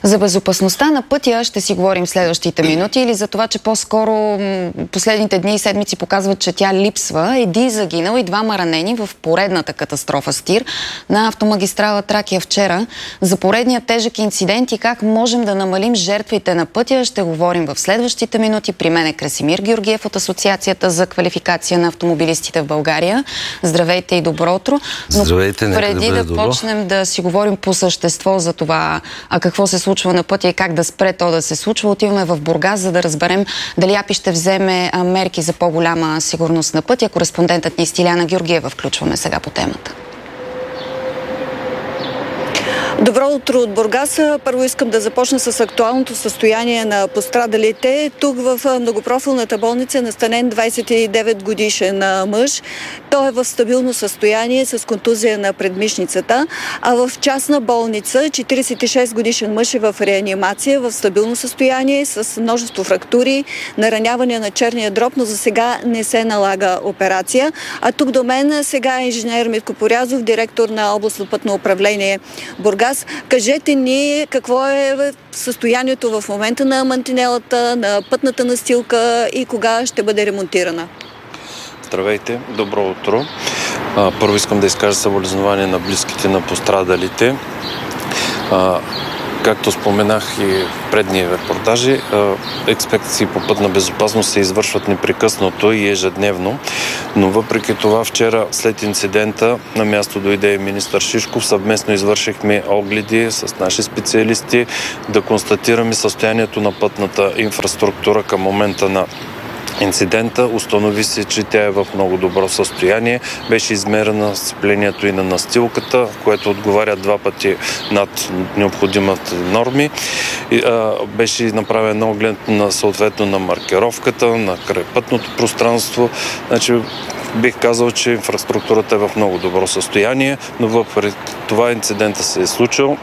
За безопасността на пътя ще си говорим следващите минути или за това, че по-скоро последните дни и седмици показват, че тя липсва. Един загинал и двама ранени в поредната катастрофа с тир на автомагистрала Тракия вчера. За поредния тежък инцидент и как можем да намалим жертвите на пътя ще говорим в следващите минути. При мен е Красимир Георгиев от Асоциацията за квалификация на автомобилистите в България. Здравейте и добро утро. Здравейте, преди да почнем да си говорим по същество за това, какво се случва на пътя и как да спре то да се случва, отиваме в Бургас, за да разберем дали АПИ ще вземе мерки за по-голяма сигурност на пътя. Кореспондентът ни Стиляна Георгиева включваме сега по темата. Добро утро от Бургас. Първо искам да започна с актуалното състояние на пострадалите. Тук в многопрофилната болница е настанен 29 годишен мъж. Той е в стабилно състояние с контузия на предмишницата, а в частна болница 46 годишен мъж е в реанимация, в стабилно състояние с множество фрактури, нараняване на черния дроб, но за сега не се налага операция. А тук до мен сега е инженер Митко Порязов, директор на областно пътно управление Бургас. Кажете ни какво е състоянието в момента на мантинелата, на пътната настилка и кога ще бъде ремонтирана. Здравейте, добро утро. Първо искам да изкажа съболезнование на близките на пострадалите. Както споменах и в предни репортажи, инспекции по пътна безопасност се извършват непрекъснато и ежедневно, но въпреки това вчера след инцидента на място дойде и министър Шишков. Съвместно извършихме огледи с наши специалисти да констатираме състоянието на пътната инфраструктура към момента на инцидента. Установи се, че тя е в много добро състояние. Беше измерено сцеплението и на настилката, което отговаря 2 пъти над необходимите норми. Беше направен оглед съответно на маркировката, на крайпътното пространство. Значи, бих казал, че инфраструктурата е в много добро състояние, но въпреки това инцидента се е случил.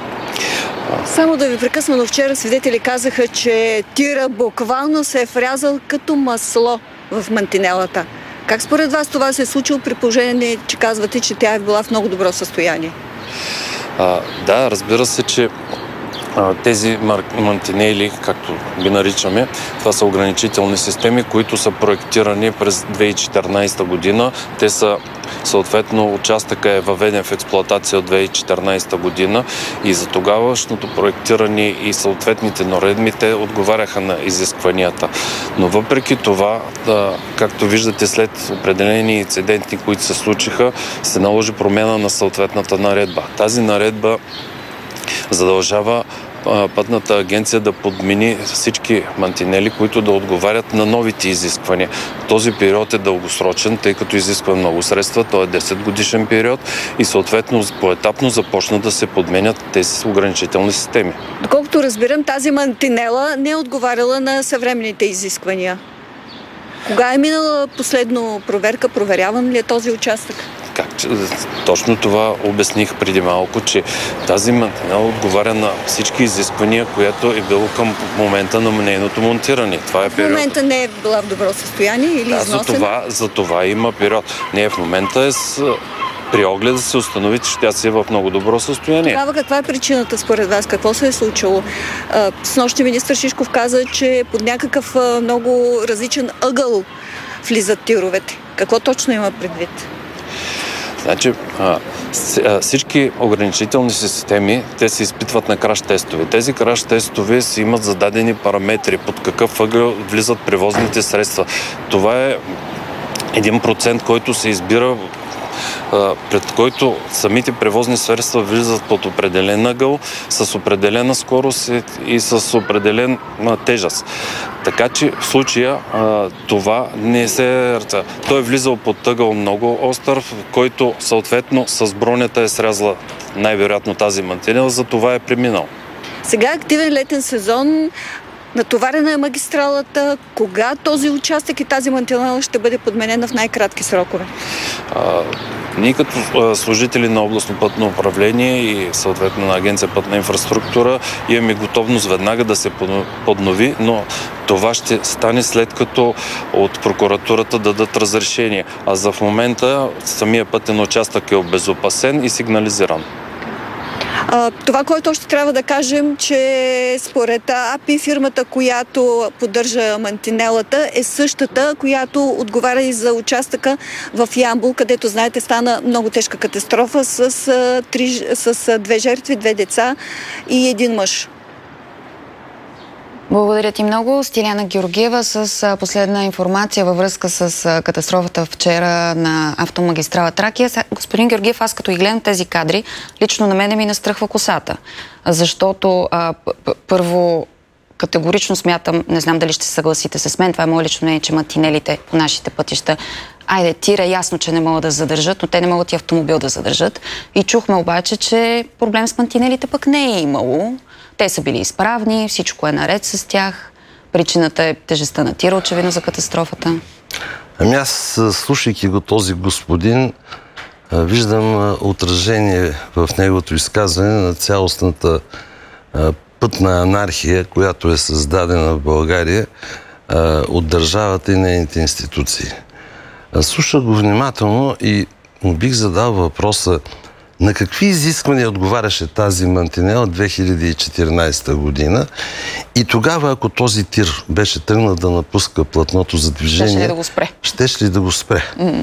Само да ви прекъсна, но вчера свидетели казаха, че тира буквално се е врязал като масло в мантинелата. Как според вас това се е случило при положение, че казвате, че тя е била в много добро състояние? Да, разбира се, че тези мантинели, както ги наричаме, това са ограничителни системи, които са проектирани през 2014 година. Те са съответно участъка е въведен в експлоатация от 2014 година и за тогавашното проектиране и съответните наредби те отговаряха на изискванията. Но въпреки това, както виждате, след определени инциденти, които се случиха, се наложи промяна на съответната наредба. Тази наредба задължава пътната агенция да подмени всички мантинели, които да отговарят на новите изисквания. Този период е дългосрочен, тъй като изисква много средства, той е 10 годишен период и съответно поетапно започна да се подменят тези ограничителни системи. Доколкото разбирам, тази мантинела не е отговаряла на съвременните изисквания. Кога е минала последно проверка? Проверяван ли е този участък? Точно това обясних преди малко, че тази мантинела отговаря на всички изисквания, което е било към момента на нейното монтиране. Това е период. В момента не е била в добро състояние или износена? За това има период. Не, в момента е при огледа се установи, че тя си е в много добро състояние. Тогава каква е причината според вас? Какво се е случило? Снощи министър Шишков каза, че под някакъв много различен ъгъл влизат тировете. Какво точно има предвид? Значи, всички ограничителни системи, те се изпитват на краш тестове. Тези краш тестове си имат зададени параметри, под какъв ъгъл влизат превозните средства. Това е 1%, който се избира, пред който самите превозни средства влизат под определен ъгъл, с определена скорост и с определен тежест. Така че в случая това не се... Той е влизал под ъгъл много остър, в който съответно с бронята е срязала най-вероятно тази мантинела, за това е преминал. Сега е активен летен сезон, натоварена е магистралата. Кога този участък и тази мантинела ще бъде подменена в най-кратки срокове? Ние като служители на областно пътно управление и съответно на Агенция пътна инфраструктура имаме готовност веднага да се поднови, но това ще стане след като от прокуратурата дадат разрешение. А за в момента самия пътен участък е обезопасен и сигнализиран. Това, което още трябва да кажем, че според АПИ фирмата, която поддържа мантинелата, е същата, която отговаря и за участъка в Ямбол, където, знаете, стана много тежка катастрофа с 2 жертви, 2 деца и 1 мъж. Благодаря ти много. Стиляна Георгиева с последна информация във връзка с катастрофата вчера на автомагистрала Тракия. Господин Георгиев, аз като и гледам тези кадри, лично на мене ми настръхва косата. Защото първо категорично смятам, не знам дали ще се съгласите с мен, това е мое лично мнение, че мантинелите по нашите пътища, тира ясно, че не могат да задържат, но те не могат и автомобил да задържат. И чухме обаче, че проблем с мантинелите пък не е имало. Те са били изправни, всичко е наред с тях. Причината е тежестта на тира, очевидно, за катастрофата. Ами аз, слушайки го този господин, виждам отражение в неговото изказване на цялостната пътна анархия, която е създадена в България от държавата и нейните институции. Слушах го внимателно и му бих задал въпроса: на какви изисквания отговаряше тази мантинела 2014 година и тогава, ако този тир беше тръгнал да напуска платното за движение... Щеше ли да го спре? Щеше ли да го спре?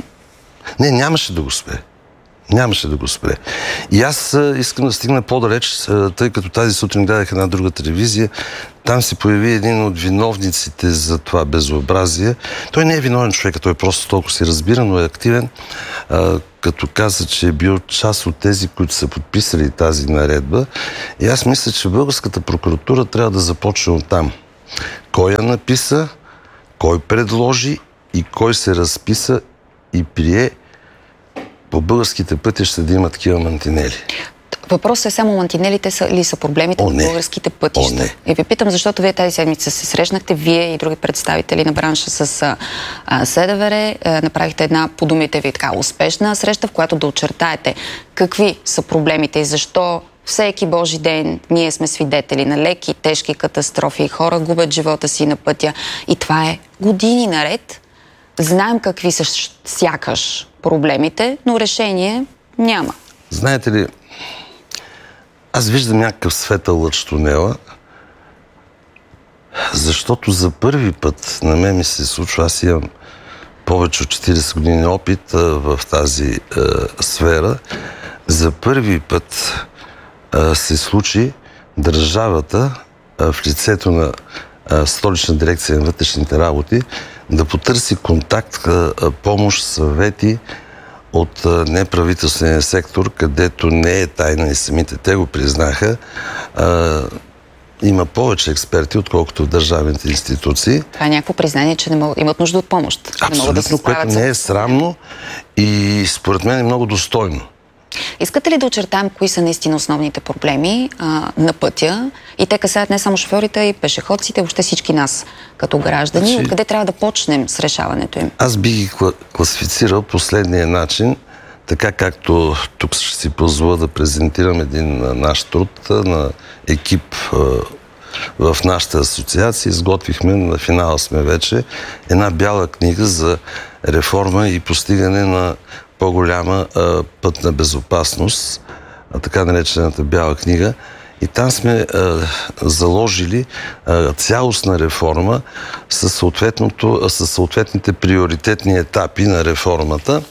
Не, нямаше да го спре. Нямаше да го спре. И аз искам да стигна по-далеч, тъй като тази сутрин гледах една друга телевизия. Там се появи един от виновниците за това безобразие. Той не е виновен човек, той просто толкова си разбира, но е активен, като каза, че е бил част от тези, които са подписали тази наредба. И аз мисля, че българската прокуратура трябва да започне от там. Кой я написа, кой предложи и кой се разписа и прие по българските пътища да има такива мантинели. Въпросът е само мантинелите ли са проблемите в българските пътища. И ви питам, защото вие тази седмица се срещнахте, вие и други представители на бранша с СДВР, направихте една, по думите ви, така успешна среща, в която да очертаете какви са проблемите и защо всеки Божи ден ние сме свидетели на леки, тежки катастрофи, хора губят живота си на пътя. И това е години наред. Знаем какви са сякаш проблемите, но решение няма. Знаете ли, аз виждам някакъв светъл лъч в тунела, защото за първи път на мен ми се случва, аз имам повече от 40 години опит в тази сфера, за първи път се случи държавата в лицето на Столична дирекция на вътрешните работи да потърси контакт, помощ, съвети от неправителствения сектор, където не е тайна и самите те го признаха. Има повече експерти, отколкото в държавните институции. Това е някакво признание, че имат нужда от помощ. Абсолютно, което не е срамно и според мен е много достойно. Искате ли да очертаем кои са наистина основните проблеми на пътя? И те касаят не само шофьорите, и пешеходците, въобще всички нас като граждани. Откъде трябва да почнем с решаването им? Аз би ги класифицирал последния начин, така както тук ще си позволя да презентирам един наш труд на екип в нашата асоциация. Изготвихме, на финала сме вече, една бяла книга за реформа и постигане на по-голяма пътна безопасност, така наречената бяла книга. И там сме заложили цялостна реформа със съответните приоритетни етапи на реформата.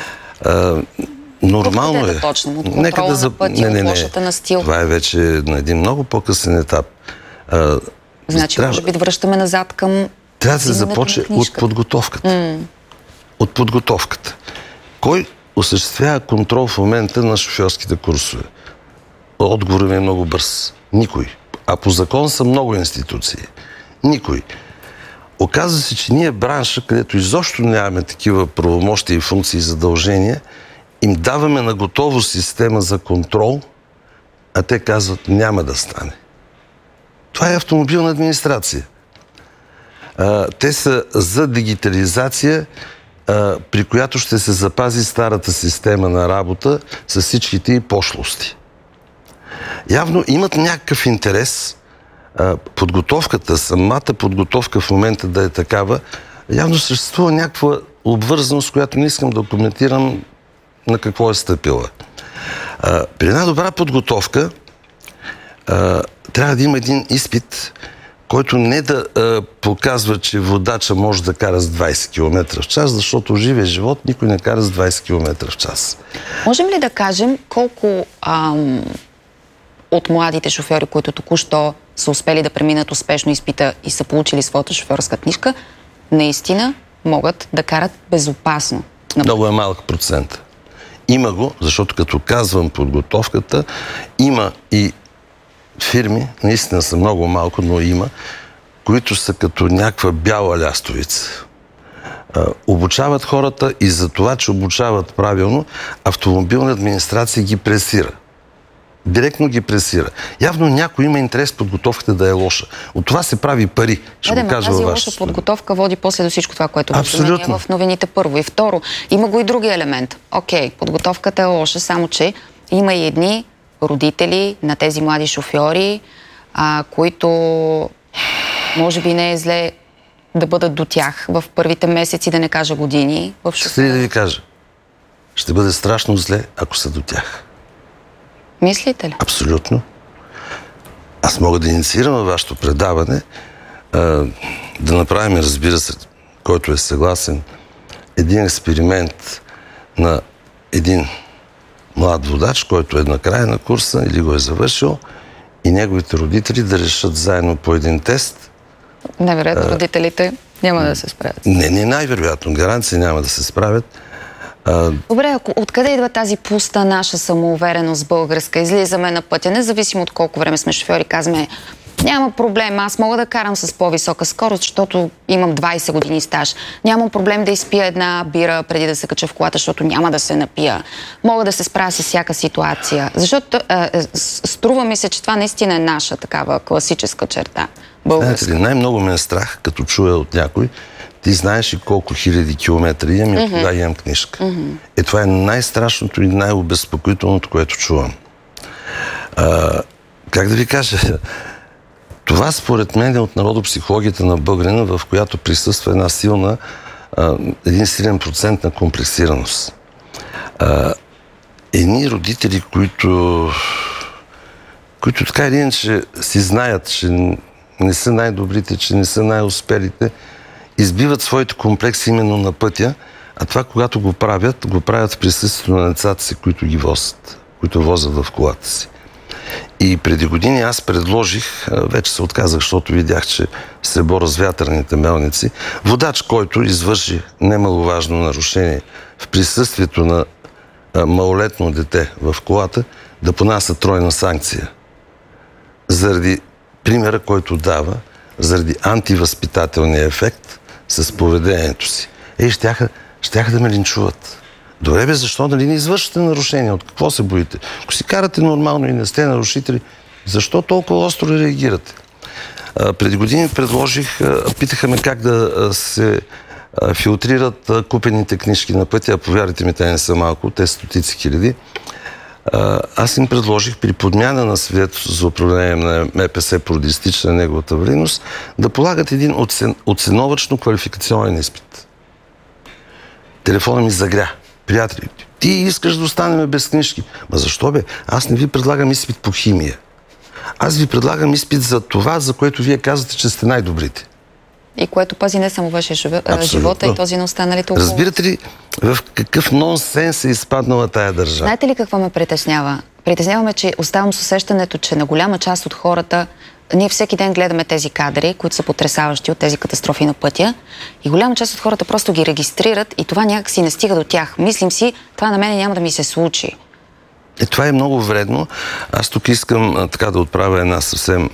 Нормално е. Да почнем? От контрола на пътя, от лошата настил. Това е вече на един много по-късен етап. Значи, може би да връщаме назад към... Трябва да се започне от подготовката. От подготовката. Кой осъществява контрол в момента на шофьорските курсове? Отговорът ми е много бърз. Никой. А по закон са много институции. Никой. Оказва се, че ние бранша, където изобщо нямаме такива правомощия и функции и задължения, им даваме на готово система за контрол, а те казват, няма да стане. Това е автомобилна администрация. Те са за дигитализация, при която ще се запази старата система на работа с всичките и пошлости. Явно имат някакъв интерес подготовката, самата подготовка в момента да е такава. Явно съществува някаква обвързаност, която не искам да коментирам на какво е стъпила. При една добра подготовка трябва да има един изпит, който не да показва, че водача може да кара с 20 км в час, защото в живия живот никой не кара с 20 км в час. Можем ли да кажем колко от младите шофьори, които току-що са успели да преминат успешно изпита и са получили своята шофьорска книжка, наистина могат да карат безопасно? Много е малък процент. Има го, защото като казвам подготовката, има и фирми, наистина са много малко, но има, които са като някаква бяла лястовица. Обучават хората и за това, че обучават правилно, автомобилна администрация ги пресира. Директно ги пресира. Явно някой има интерес подготовката да е лоша. От това се прави пари. Ще го кажа във тази вашето лоша подготовка води после до всичко това, което виждаме в новините първо. И второ, има го и други елемент. Окей, подготовката е лоша, само че има и едни родители на тези млади шофьори, които може би не е зле да бъдат до тях в първите месеци, да не кажа години. Ще ли да ви кажа? Ще бъде страшно зле, ако са до тях. Мислите ли? Абсолютно. Аз мога да инициирам във вашето предаване да направим, разбира се, който е съгласен, един експеримент на един млад водач, който е на края на курса или го е завършил, и неговите родители да решат заедно по един тест. Най-вероятно родителите няма да се справят. Не най-вероятно. Гаранция няма да се справят. Добре, откъде идва тази пуста наша самоувереност българска? Излизаме на пътя, независимо от колко време сме шофьори, казваме: няма проблем, аз мога да карам с по-висока скорост, защото имам 20 години стаж. Нямам проблем да изпия една бира преди да се кача в колата, защото няма да се напия. Мога да се справя с всяка ситуация. Защото струва ми се, че това наистина е наша такава класическа черта. Българска. Знаете ли, най-много ме е страх, като чуя от някой: ти знаеш ли колко хиляди километра имам и кога имам книжка. Това е най-страшното и най-обезпокоителното, което чувам. Как да ви кажа? Това според мен е от народопсихологията на българина, в която присъства един силен процент на комплексираност. Едни родители, които така или иначе си знаят, че не са най-добрите, че не са най-успелите, избиват своите комплекси именно на пътя, а това, когато го правят в присъствието на децата си, които ги возят, които возят в колата си. И преди години аз предложих, вече се отказах, защото видях, че се боря с вятърните мелници, водач, който извърши немаловажно нарушение в присъствието на малолетно дете в колата, да понася тройна санкция. Заради примера, който дава, заради антивъзпитателния ефект с поведението си. Щяха да ме линчуват. Добре бе, защо не извършвате нарушения? От какво се боите? Ако си карате нормално и не сте нарушители, защо толкова остро реагирате? Преди години предложих, питаха ме как да се филтрират купените книжки на пътя, а повярвайте ми, те не са малко, те са стотици хиляди. Аз им предложих при подмяна на свидетелство за управление на МПС поради изтичане на неговата валидност да полагат един оценовъчно-квалификационен изпит. Телефона ми загря. Приятели, ти искаш да останем без книжки. Ма защо бе? Аз не ви предлагам изпит по химия. Аз ви предлагам изпит за това, за което вие казвате, че сте най-добрите. И което пази не само вашия живота, и този на останалите около. Разбирате ли в какъв нонсенс е изпаднала тая държава? Знаете ли какво ме притеснява? Притесняваме, че оставам с усещането, че на голяма част от хората, ние всеки ден гледаме тези кадри, които са потресаващи от тези катастрофи на пътя, и голяма част от хората просто ги регистрират и това някак си не стига до тях. Мислим си, това на мен няма да ми се случи. Това е много вредно. Аз тук искам така да отправя една съвсем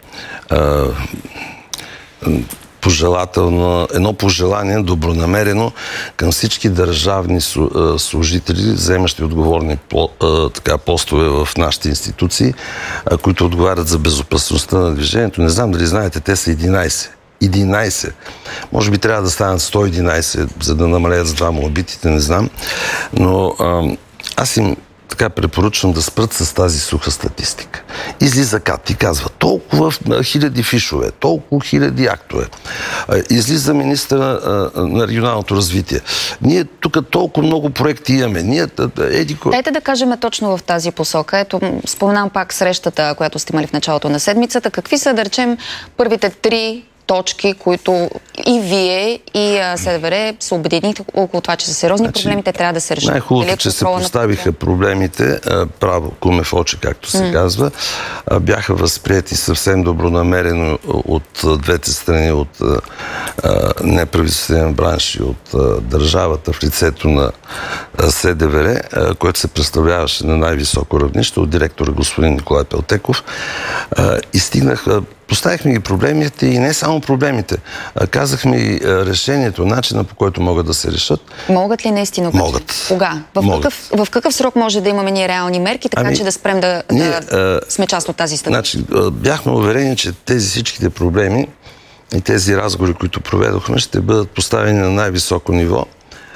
едно пожелание, добронамерено към всички държавни служители, заемащи отговорни постове в нашите институции, които отговарят за безопасността на движението. Не знам дали знаете, те са 11. 11. Може би трябва да станат 111, за да намалят с двама убитите, не знам. Но аз им така препоръчвам да спрат с тази суха статистика. Излиза КАТ и казва толкова хиляди фишове, толкова хиляди актове. Излиза министъра на регионалното развитие. Ние тук толкова много проекти имаме. Дайте да кажем точно в тази посока. Ето, споменам пак срещата, която сте имали в началото на седмицата. Какви са, да речем, първите 3 точки, които и вие, и СДВР се обединихте около това, че са сериозни проблемите, трябва да се решат? Най-хубавото, че се поставиха проблемите, право куме в очи, както се казва, бяха възприяти съвсем добронамерено от двете страни, от неправителствен бранш и от държавата в лицето на СДВР, което се представляваше на най-високо равнище от директора господин Николай Пелтеков. И поставихме ги проблемите и не само проблемите. Казахме и решението, начина по който могат да се решат. Могат ли наистина? Могат. Кога? В какъв срок може да имаме ние реални мерки, така че да спрем да сме част от тази стъпка? Бяхме уверени, че тези всичките проблеми и тези разговори, които проведохме, ще бъдат поставени на най-високо ниво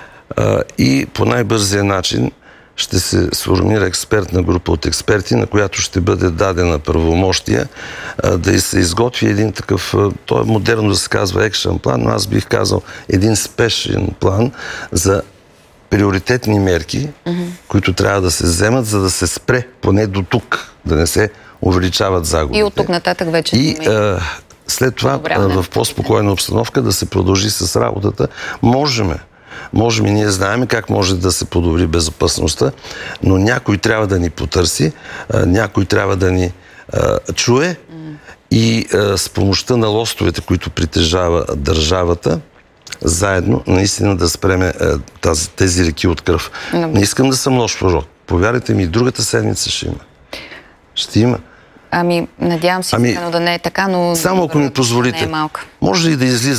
и по най-бързия начин ще се сформира експертна група от експерти, на която ще бъде дадена правомощия да се изготви един такъв, то е модерно да се казва екшън план, но аз бих казал един спешен план за приоритетни мерки, които трябва да се вземат, за да се спре поне до тук, да не се увеличават загубите. И от тук нататък вече. И след това в по-спокойна обстановка да се продължи с работата. Можем и ние знаем как може да се подобри безопасността, но някой трябва да ни потърси, някой трябва да ни чуе и с помощта на лостовете, които притежава държавата, заедно наистина да спреме тези реки от кръв. Не искам да съм лош пророк. Повярвайте ми, другата седмица ще има. Ще има. Надявам се, да не е така, но... Само ако ми позволите, може ли да излиза